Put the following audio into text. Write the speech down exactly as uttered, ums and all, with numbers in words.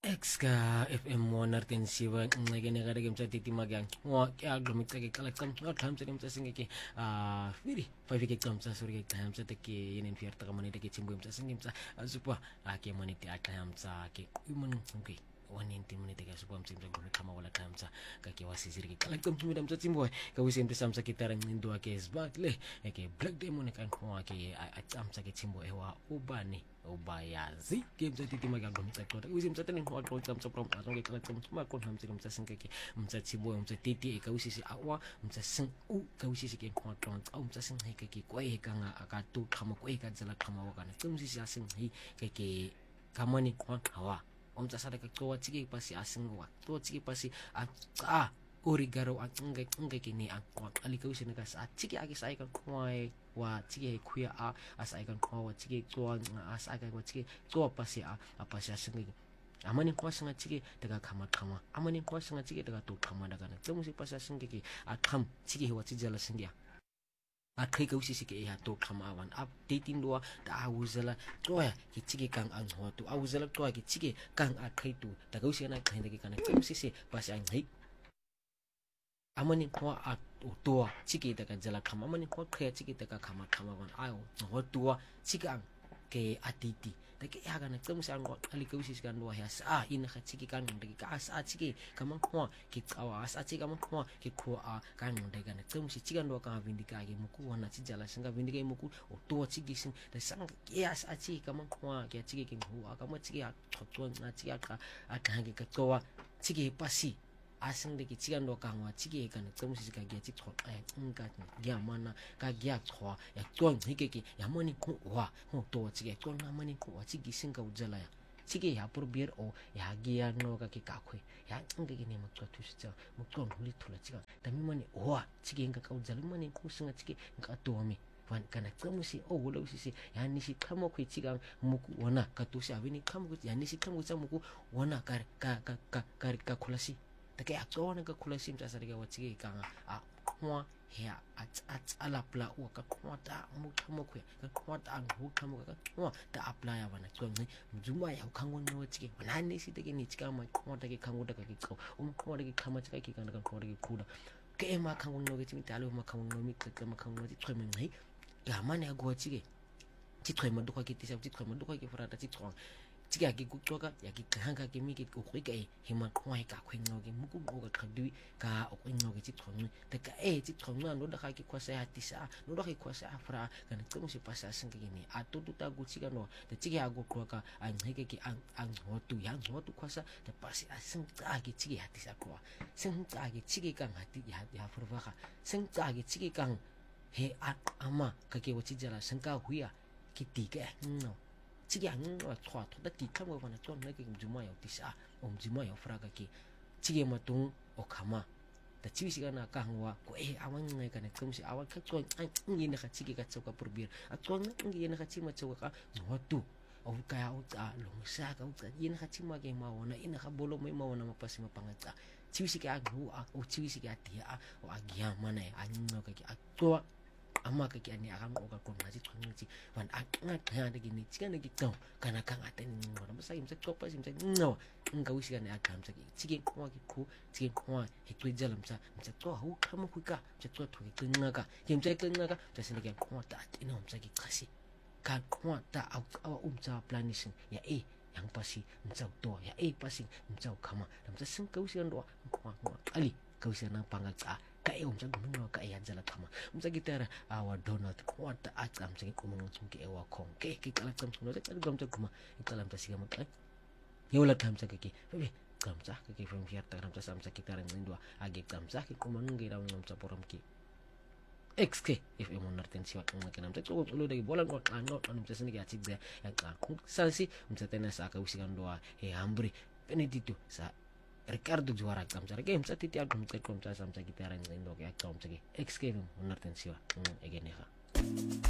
Exka F M one nartensiwa ngene gare game chat titima gang wa kya glumi tsake kala kam no time tsake mtsasinge ke ah firi five ke kam tsa suri ke time tsate ke yenen fiar ta kamani ke chimbo mtsasinge mtsa super ake mani ti atayam tsa ke imun okay one ninety minute ke super mtsimba glumi kama wala time tsa ka ke wasiziri ke kala kam tumida mtsimbo ka wisi mtsa samsa ke tara ndo ke sbatle ke black demon kan ko ke atsamsa ke chimbo ewa ubani ubayazi game tsa titima ga glumi tsa tota wisi mtsa tene ho tlo tsamsa prom a ke kala tsama kon hamtse mtsa sinke ke mtsa chimbo mtsa titi e ka wisi si awa mtsa sin u ka wisi si ke ko tlo tsa mtsa sin he ke ke kwa e ka nga aka to khama kwa e ka tsela khama wa kana tsimsi si asin hi ke ke kamani kwa hawa omtsa sada ka tsowa tsike pasi asingwa to tsike pasi a a origaro a tsinga tsinga ke ni a kwa ali ka wisi ne ka sa tsike a ke sa ka kwa wa tsike khuya a asa ka kwa wa tsike tsowa asa ka wa tsike tsowa pasi a a pasi asinga amani kwa singa tsike daga khama khama amani kwa singa tsike daga to khama daga na tsimsi pasi asinga ke a kham tsike wa tsijala singia a kai ka usisi ke ya to khama awan updating doa da awuzela toya ki tsike kang ang hoto awuzela toya ki tsike kang a kai to daga usisi na kai daga kana tsimsi pasi ang hai amani kwa a toa tsike daga jala khama amani kwa kai tsike daga khama khama wan ayo hoto tsike ang ke atiti daga ya kana tsimsi ang ali ka usisi kan doa ya sa ina ka tsike kan daga ka asa tsike kama kwa ki kawa asa tsike kama kwa ki ko a kan daga na tsimsi tsike ndo ka vindika ke muku wana tsijala singa vindika muku to tsike sin da sang ya asa tsike kama kwa ke tsike ke hu kama tsike a thotso na tsike ka aka ke ka towa tsike pasi asing de ki tsike ndo ka ngwa tsike ka na tsimsi ka ge tsike thot ai nga gya mana ka gya thwa ya to ngike ke ya moni ko wa ho to tsike to na moni ko wa tsike singa ujala ya tsike ya por bier o ya gya no ka ke ka khwe ya ngike ke ne mo to tu tsa mo to huli thula tsika da mi moni wa tsike nga ka ujala moni ko singa tsike nga to mi wan kana tsamusi o wala usisi ya nishi kama ko tsika muku wana ka to sha vini kama ko ya nishi kama ko muku wana ka ka ka ka ka khulasi take a tsona ka khulasi mtsa sarika wa tsike ka a kwa ya at at ala pla u ka kwa ta mu kama ko ka kwa ta mu kama ka kwa ta apply wana tsone mjuma ya kangwa no tsike wana ni si take ni tsika ma kwa take kangwa daga ki tso um kwa take kama tsika ki kana ka kwa take kuda ke ma kangwa no ke tsimi talo ma kangwa no mi tsaka ma kangwa ti tsome ngai ya mane ya go tsike ti tsome do ka ki tisa ti tsome do ka ki furata ti tsong tsike ya ki kutoka ya ki hanga ki mi ki ko ka e hima kwa ka khwenno ke muku go ka khadui ka o khwenno ke ti tsong te ka e ti tsong no da ka ki kwasa ya tisa no da ka kwasa afra kana tsomo se pasa singa ke ni a to tuta go tsika no te tsike ya go toka a ngeke ki ang ang hotu ya hotu kwasa te pasi a sing ta ki tsike ya tisa kwa sing ta ki tsike kang hati ya ya furwa ka sing ta ki tsike kang he a ama ka ke wo tsijala singka huya ki tike no tsike ang no twa to da tika mo bana to na ke mjuma ya tisa o mjuma ya fura ka ki tsike matung o kama da tsisi kana ka ngwa ko e awan ngai kana tsimsi awan ka to an ngi na ka tsike ka tsoka purbir a to ngi na ka tsima tsoka ka hotu o ka o ta lo sa ka o ta ina ka tsima ke ma wona ina ka bolo mai ma wona mapasi mapangata tsisi ka gu a o tsisi ka tia a o agia mana a nno ka ki a to ama ka ki ani akang o ka ko ngaji tshwanetse wan a nga ga de ki ni tsika ne ki tso kana ka ngata ni ngwana ba sa imse topa simse no nga wisi kana a kamtsa ki tsike kwa ki ku tsike kwa he twejala msa msa to hu kama ku ka msa to to ki nga ka ki msa ki nga ka tsa sine ki kwa ta ina msa ki kasi ka kwa ta a umsa planising ya e yang pasi msa to ya e pasi msa kama msa sing ka wisi ndo kwa kwa ali ka wisi na panga tsa ka e umsa gumno ka e jala kama umsa gitara awa donald kwata atsam sing kumungu tsumke ewa kong ke ki kala tsam tsuno ta gam ta kuma ikala mta siga mata yola tamsa ke ke bebe kamsa ke ke from here ta ramsa samsa gitara ndwa age kamsa ke kumungu ngira ngomsa poram ki X K if you want to see what I'm going to do lo de bola ngo ano ano mtsa sini ya tsigde ya ka sansi mtsa tena sa ka usiga ndoa e hambri benedito sa Ricardo juara kamsa ke mtsa titi ya kumtsa kumtsa samsa gitara ndo ke ya kamsa ke X K mo narten siwa again ya